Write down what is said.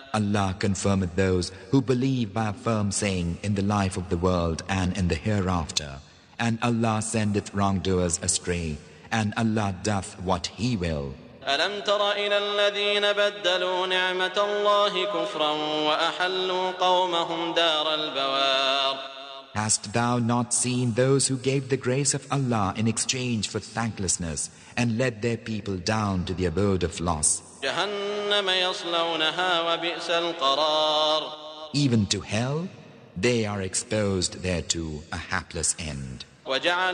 Allah confirmeth those who believe by a firm saying in the life of the world and in the hereafter. And Allah sendeth wrongdoers astray, and Allah doth what He will. ألم تر إلى الذين بدلوا نعمة الله كفرا وأحلوا قومهم دار البوار. Hast thou not seen those who gave the grace of Allah in exchange for thanklessness and led their people down to the abode of loss? جهنم يصلونها وبئس القرار. Even to hell, they are exposed thereto, a hapless end.